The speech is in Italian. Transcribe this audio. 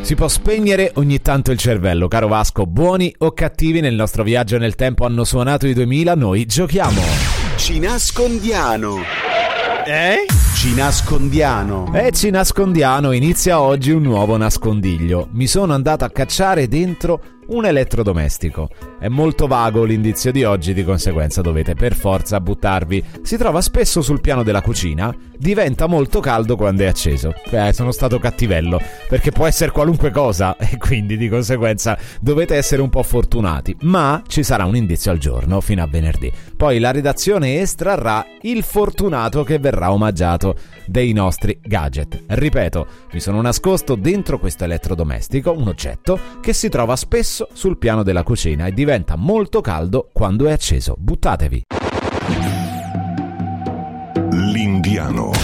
Si può spegnere ogni tanto il cervello, caro Vasco. Buoni o cattivi nel nostro viaggio nel tempo hanno suonato i 2000, noi giochiamo. Ci nascondiano. Ci nascondiano, inizia oggi un nuovo nascondiglio. Mi sono andato a cacciare dentro un elettrodomestico. È molto vago l'indizio di oggi, di conseguenza dovete per forza buttarvi. Si trova spesso sul piano della cucina, diventa molto caldo quando è acceso. Sono stato cattivello, perché può essere qualunque cosa e quindi di conseguenza dovete essere un po' fortunati. Ma ci sarà un indizio al giorno fino a venerdì. Poi la redazione estrarrà il fortunato che verrà omaggiato dei nostri gadget. Ripeto, mi sono nascosto dentro questo elettrodomestico, un oggetto che si trova spesso sul piano della cucina e diventa molto caldo quando è acceso. Buttatevi. L'Indiano.